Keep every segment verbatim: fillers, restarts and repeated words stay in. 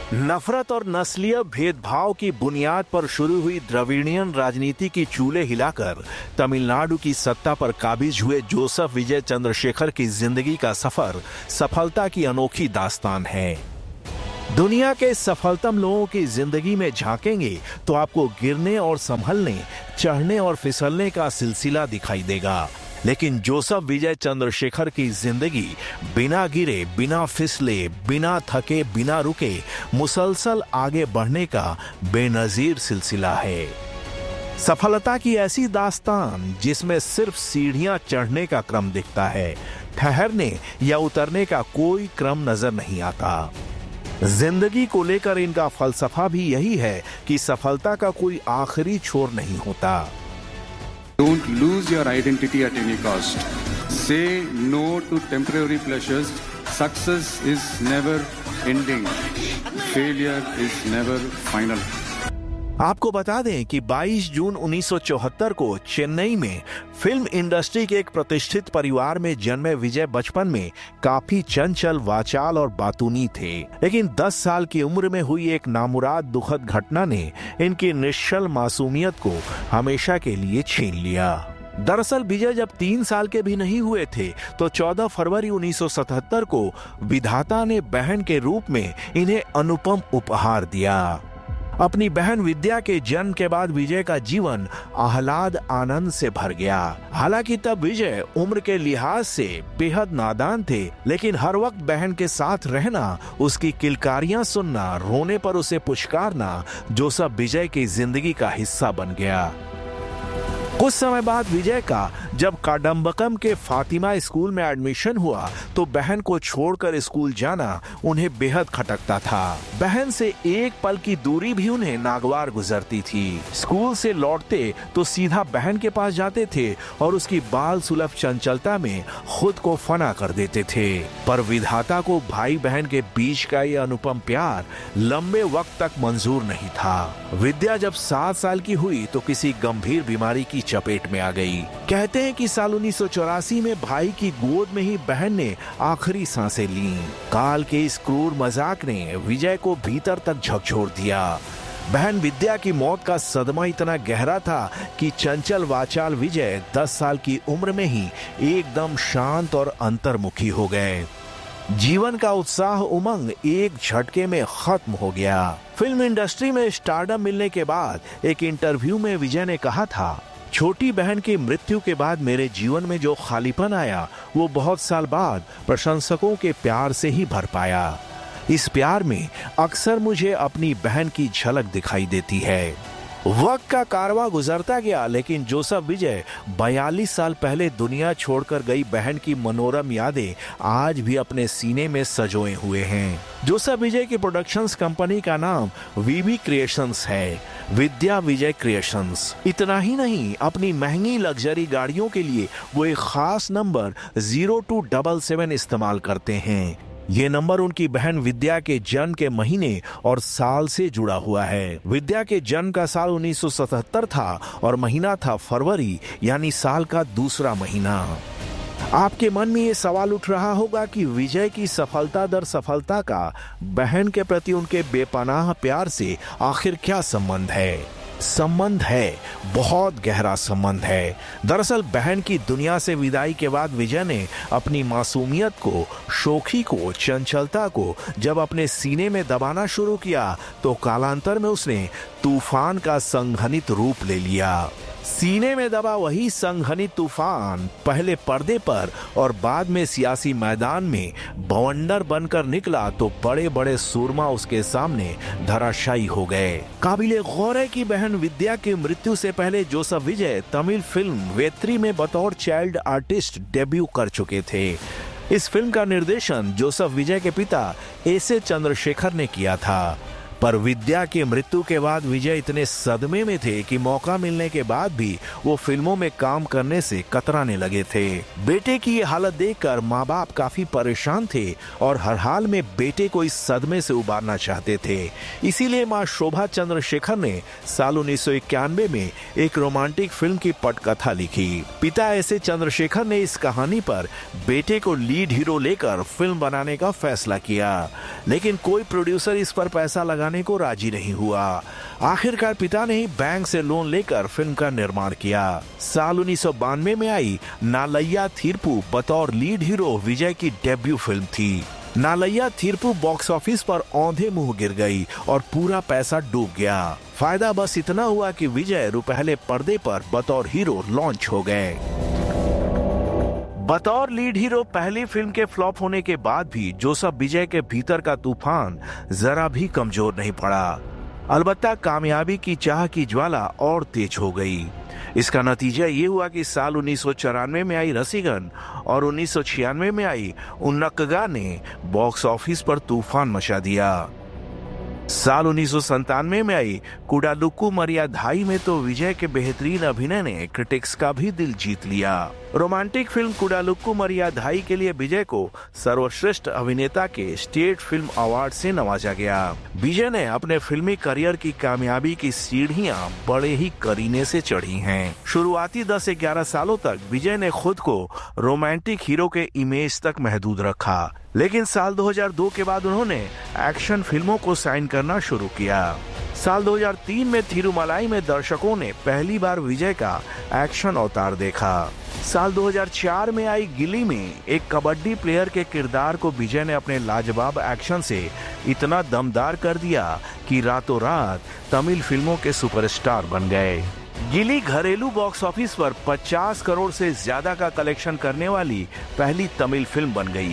नफरत और नस्लीय भेदभाव की बुनियाद पर शुरू हुई द्रविड़ियन राजनीति की चूल्हे हिलाकर तमिलनाडु की सत्ता पर काबिज हुए जोसेफ विजय चंद्रशेखर की जिंदगी का सफर सफलता की अनोखी दास्तान है। दुनिया के सफलतम लोगों की जिंदगी में झांकेंगे तो आपको गिरने और संभलने, चढ़ने और फिसलने का सिलसिला दिखाई देगा, लेकिन जोसेफ विजय चंद्रशेखर की जिंदगी बिना गिरे, बिना फिसले, बिना थके, बिना रुके मुसलसल आगे बढ़ने का बेनजीर सिलसिला है। सफलता की ऐसी दास्तान जिसमें सिर्फ सीढ़ियां चढ़ने का क्रम दिखता है, ठहरने या उतरने का कोई क्रम नजर नहीं आता। जिंदगी को लेकर इनका फलसफा भी यही है कि सफलता का कोई आखिरी छोर नहीं होता। Don't lose your identity at any cost. Say no to temporary pleasures. Success is never ending. Failure is never final. आपको बता दें कि बाईस जून उन्नीस सौ चौहत्तर को चेन्नई में फिल्म इंडस्ट्री के एक प्रतिष्ठित परिवार में जन्मे विजय बचपन में काफी चंचल, वाचाल और बातूनी थे, लेकिन दस साल की उम्र में हुई एक नामुराद दुखद घटना ने इनकी निश्चल मासूमियत को हमेशा के लिए छीन लिया। दरअसल विजय जब तीन साल के भी नहीं हुए थे तो चौदह फरवरी उन्नीस सौ सतहत्तर को विधाता ने बहन के रूप में इन्हें अनुपम उपहार दिया। अपनी बहन विद्या के जन्म के बाद विजय का जीवन आह्लाद आनंद से भर गया। हालांकि तब विजय उम्र के लिहाज से बेहद नादान थे, लेकिन हर वक्त बहन के साथ रहना, उसकी किलकारियां सुनना, रोने पर उसे पुचकारना जोसेफ विजय की जिंदगी का हिस्सा बन गया। कुछ समय बाद विजय का जब काडम्बकम के फातिमा स्कूल में एडमिशन हुआ तो बहन को छोड़कर स्कूल जाना उन्हें बेहद खटकता था। बहन से एक पल की दूरी भी उन्हें नागवार गुजरती थी। स्कूल से लौटते तो सीधा बहन के पास जाते थे और उसकी बाल सुलभ चंचलता में खुद को फना कर देते थे। पर विधाता को भाई बहन के बीच का ये अनुपम प्यार लंबे वक्त तक मंजूर नहीं था। विद्या जब सात साल की हुई तो किसी गंभीर बीमारी की चपेट में आ गई। कहते हैं कि साल उन्नीस सौ चौरासी में भाई की गोद में ही बहन ने आखिरी सांसें लीं। काल के इस क्रूर मजाक ने विजय को भीतर तक झकझोर दिया। बहन विद्या की मौत का सदमा इतना गहरा था कि चंचल वाचाल विजय दस साल की उम्र में ही एकदम शांत और अंतर्मुखी हो गए। जीवन का उत्साह उमंग एक झटके में खत्म हो गया। फिल्म इंडस्ट्री में स्टारडम मिलने के बाद एक इंटरव्यू में विजय ने कहा था, छोटी बहन की मृत्यु के बाद मेरे जीवन में जो खालीपन आया वो बहुत साल बाद प्रशंसकों के प्यार से ही भर पाया। इस प्यार में अक्सर मुझे अपनी बहन की झलक दिखाई देती है। वक्त का कारवां गुजरता गया, लेकिन जोसेफ विजय बयालीस साल पहले दुनिया छोड़कर गई बहन की मनोरम यादें आज भी अपने सीने में सजोए हुए हैं। जोसेफ विजय की प्रोडक्शंस कंपनी का नाम वीवी क्रिएशंस है, विद्या विजय क्रिएशंस। इतना ही नहीं, अपनी महंगी लग्जरी गाड़ियों के लिए वो एक खास number zero to double seven इस्तेमाल करते हैं। ये नंबर उनकी बहन विद्या के जन्म के महीने और साल से जुड़ा हुआ है। विद्या के जन्म का साल उन्नीस सौ सतहत्तर था और महीना था फरवरी, यानी साल का दूसरा महीना। आपके मन में ये सवाल उठ रहा होगा कि विजय की सफलता दर सफलता का बहन के प्रति उनके बेपनाह प्यार से आखिर क्या संबंध है? संबंध है, बहुत गहरा संबंध है। दरअसल बहन की दुनिया से विदाई के बाद विजय ने अपनी मासूमियत को, शोखी को, चंचलता को जब अपने सीने में दबाना शुरू किया तो कालांतर में उसने तूफान का संघनित रूप ले लिया। सीने में दबा वही संघनित तूफान पहले पर्दे पर और बाद में सियासी मैदान में बवंडर बनकर निकला तो बड़े बड़े सूरमा उसके सामने धराशायी हो गए। काबिले गौर है कि बहन विद्या की मृत्यु से पहले जोसेफ विजय तमिल फिल्म वेत्री में बतौर चाइल्ड आर्टिस्ट डेब्यू कर चुके थे। इस फिल्म का निर्देशन जोसेफ विजय के पिता एस ए चंद्रशेखर ने किया था। पर विद्या की मृत्यु के बाद विजय इतने सदमे में थे कि मौका मिलने के बाद भी वो फिल्मों में काम करने से कतराने लगे थे। बेटे की ये हालत देखकर माँ बाप काफी परेशान थे और हर हाल में बेटे को इस सदमे से उबारना चाहते थे। इसीलिए माँ शोभा चंद्रशेखर ने साल उन्नीस सौ इक्यानवे में एक रोमांटिक फिल्म की पटकथा लिखी। पिता ऐसे चंद्रशेखर ने इस कहानी पर बेटे को लीड हीरो लेकर फिल्म बनाने का फैसला किया, लेकिन कोई प्रोड्यूसर इस पर पैसा लगाने को राजी नहीं हुआ। आखिरकार पिता ने ही बैंक से लोन लेकर फिल्म का निर्माण किया। साल उन्नीस सौ बानवे में आई नालैया थीरपू बतौर लीड हीरो विजय की डेब्यू फिल्म थी। नालैया थीरपू बॉक्स ऑफिस पर औंधे मुंह गिर गई और पूरा पैसा डूब गया। फायदा बस इतना हुआ कि विजय रुपहले पर्दे पर बतौर हीरो लॉन्च हो गए। बतौर लीड हीरो पहली फिल्म के फ्लॉप होने के बाद भी जोसेफ विजय के भीतर का तूफान जरा भी कमजोर नहीं पड़ा। अलबत्ता कामयाबी की चाह की ज्वाला और तेज हो गई। इसका नतीजा ये हुआ कि साल उन्नीस सौ चौरानवे में आई रसीगन और उन्नीस सौ छियानवे में आई उन्नक्का ने बॉक्स ऑफिस पर तूफान मचा दिया। साल उन्नीस सौ संतानवे में आई कुडालुक्कू मरियाधाई में तो विजय के बेहतरीन अभिनय ने क्रिटिक्स का भी दिल जीत लिया। रोमांटिक फिल्म कुडालुक्कू मरियाधाई के लिए विजय को सर्वश्रेष्ठ अभिनेता के स्टेट फिल्म अवार्ड से नवाजा गया। विजय ने अपने फिल्मी करियर की कामयाबी की सीढ़ियां बड़े ही करीने से चढ़ी हैं। शुरुआती दस ग्यारह सालों तक विजय ने खुद को रोमांटिक हीरो के इमेज तक महदूद रखा, लेकिन साल दो हज़ार दो के बाद उन्होंने एक्शन फिल्मों को साइन करना शुरू किया। साल दो हज़ार तीन में थिरुमलाई में दर्शकों ने पहली बार विजय का एक्शन अवतार देखा। साल दो हज़ार चार में आई गिली में एक कबड्डी प्लेयर के किरदार को विजय ने अपने लाजवाब एक्शन से इतना दमदार कर दिया कि रातों रात तमिल फिल्मों के सुपरस्टार बन गए। गिली घरेलू बॉक्स ऑफिस पर पचास करोड़ से ज्यादा का कलेक्शन करने वाली पहली तमिल फिल्म बन गई।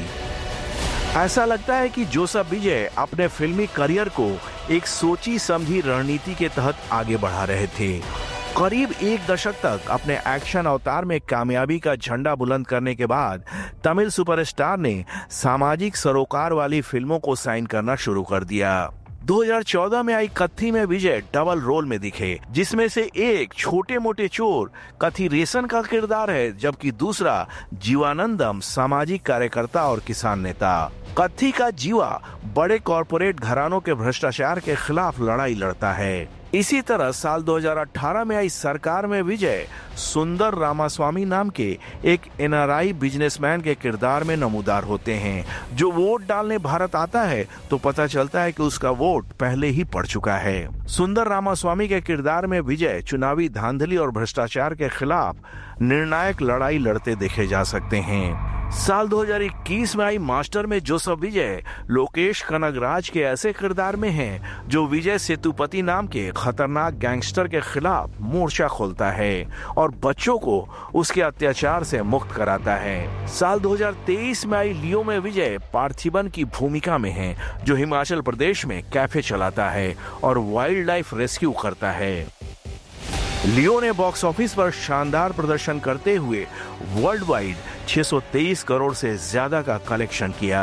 ऐसा लगता है कि जोसेफ विजय अपने फिल्मी करियर को एक सोची समझी रणनीति के तहत आगे बढ़ा रहे थे। करीब एक दशक तक अपने एक्शन अवतार में कामयाबी का झंडा बुलंद करने के बाद तमिल सुपरस्टार ने सामाजिक सरोकार वाली फिल्मों को साइन करना शुरू कर दिया। दो हज़ार चौदह में आई कत्थी में विजय डबल रोल में दिखे, जिसमें से एक छोटे मोटे चोर कथी रेसन का किरदार है, जबकि दूसरा जीवानंदम सामाजिक कार्यकर्ता और किसान नेता। कत्थी का जीवा बड़े कॉरपोरेट घरानों के भ्रष्टाचार के खिलाफ लड़ाई लड़ता है। इसी तरह साल दो हज़ार अठारह में आई सरकार में विजय सुंदर रामास्वामी नाम के एक एनआरआई बिजनेसमैन के किरदार में नमूदार होते हैं। जो वोट डालने भारत आता है तो पता चलता है कि उसका वोट पहले ही पड़ चुका है। सुंदर रामास्वामी के किरदार में विजय चुनावी धांधली और भ्रष्टाचार के खिलाफ निर्णायक लड़ाई लड़ते देखे जा सकते हैं। साल दो हज़ार इक्कीस में आई मास्टर में जोसेफ विजय लोकेश कनगराज के ऐसे किरदार में हैं जो विजय सेतुपति नाम के खतरनाक गैंगस्टर के खिलाफ मोर्चा खोलता है और बच्चों को उसके अत्याचार से मुक्त कराता है। साल दो हज़ार तेईस में आई लियो में विजय पार्थिबन की भूमिका में है, जो हिमाचल प्रदेश में कैफे चलाता है और वाइल्ड लाइफ रेस्क्यू करता है। लियो ने बॉक्स ऑफिस पर शानदार प्रदर्शन करते हुए वर्ल्ड वाइड छह सौ तेईस करोड़ से ज्यादा का कलेक्शन किया।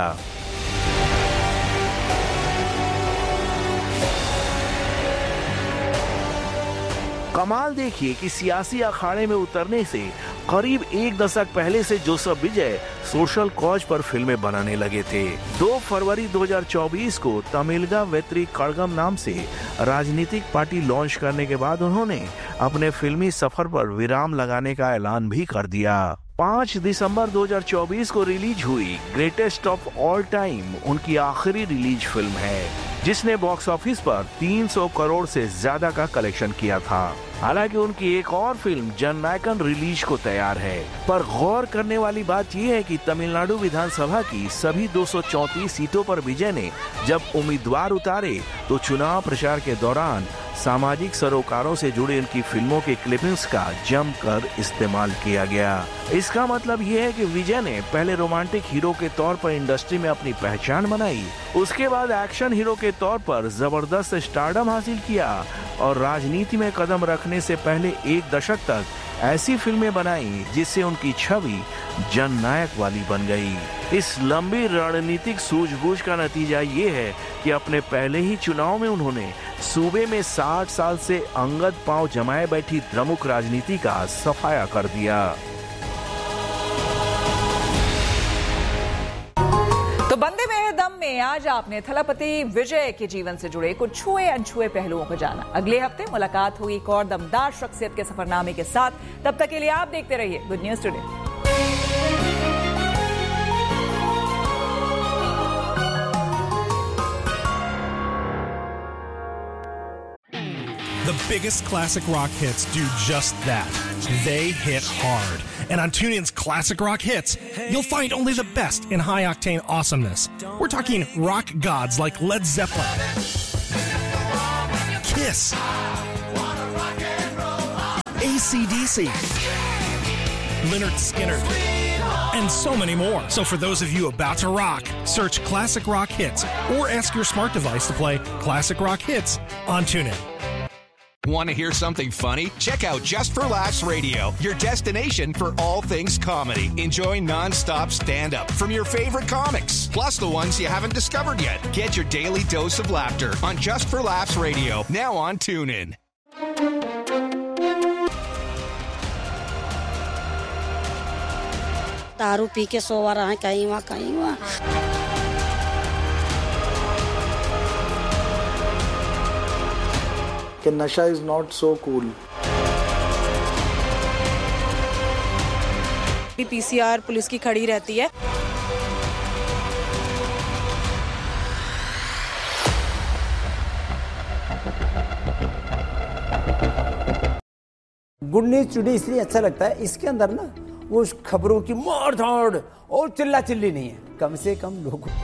कमाल देखिए कि सियासी अखाड़े में उतरने से करीब एक दशक पहले से जोसेफ विजय सोशल कॉज पर फिल्में बनाने लगे थे। दो फरवरी दो हज़ार चौबीस को तमिलगा वेत्री कड़गम नाम से राजनीतिक पार्टी लॉन्च करने के बाद उन्होंने अपने फिल्मी सफर पर विराम लगाने का ऐलान भी कर दिया। पाँच दिसंबर दो हज़ार चौबीस को रिलीज हुई ग्रेटेस्ट ऑफ ऑल टाइम उनकी आखिरी रिलीज फिल्म है, जिसने बॉक्स ऑफिस पर तीन सौ करोड़ से ज्यादा का कलेक्शन किया था। हालांकि उनकी एक और फिल्म जननायकन रिलीज को तैयार है, पर गौर करने वाली बात यह है कि तमिलनाडु विधानसभा की सभी दो सौ चौंतीस सीटों पर विजय ने जब उम्मीदवार उतारे तो चुनाव प्रचार के दौरान सामाजिक सरोकारों से जुड़ी उनकी फिल्मों के क्लिपिंग्स का जमकर इस्तेमाल किया गया। इसका मतलब ये है कि विजय ने पहले रोमांटिक हीरो के तौर पर इंडस्ट्री में अपनी पहचान बनाई, उसके बाद एक्शन हीरो के तौर पर जबरदस्त स्टारडम हासिल किया और राजनीति में कदम रखने से पहले एक दशक तक ऐसी फिल्में बनाई जिससे उनकी छवि जननायक वाली बन गई। इस लंबी रणनीतिक सूझबूझ का नतीजा ये है कि अपने पहले ही चुनाव में उन्होंने सूबे में साठ साल से अंगद पांव जमाए बैठी द्रमुक राजनीति का सफाया कर दिया। तो बंदे में दम में आज आपने थलपति विजय के जीवन से जुड़े कुछ छुए अनछुए पहलुओं को जाना। अगले हफ्ते मुलाकात होगी एक और दमदार शख्सियत के सफरनामे के साथ। तब तक के लिए आप देखते रहिए good news today. The biggest classic rock hits do just that. They hit hard. And on TuneIn's Classic Rock Hits, you'll find only the best in high-octane awesomeness. We're talking rock gods like Led Zeppelin, Kiss, A C D C, Lynyrd Skynyrd, and so many more. So for those of you about to rock, search Classic Rock Hits or ask your smart device to play Classic Rock Hits on TuneIn. Want to hear something funny? Check out Just for Laughs Radio, your destination for all things comedy. Enjoy non-stop stand-up from your favorite comics, plus the ones you haven't discovered yet. Get your daily dose of laughter on Just for Laughs Radio, now on TuneIn. दारू P के सोवा रहा है कहीं वहाँ कहीं वहाँ। कि नशा is not so cool. PCR police की खड़ी रहती है। गुड न्यूज टुडे इसलिए अच्छा लगता है, इसके अंदर ना वो खबरों की मार धाड़ और चिल्ला चिल्ली नहीं है, कम से कम लोगों।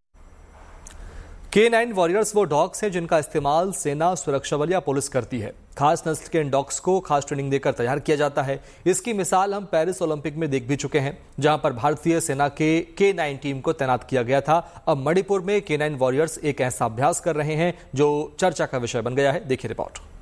के नाइन वॉरियर्स वो डॉग्स हैं जिनका इस्तेमाल सेना, सुरक्षा बल या पुलिस करती है। खास नस्ल के इन डॉग्स को खास ट्रेनिंग देकर तैयार किया जाता है। इसकी मिसाल हम पेरिस ओलंपिक में देख भी चुके हैं, जहां पर भारतीय सेना के के नाइन टीम को तैनात किया गया था। अब मणिपुर में के नाइन वॉरियर्स एक ऐसा अभ्यास कर रहे हैं जो चर्चा का विषय बन गया है। देखिए रिपोर्ट।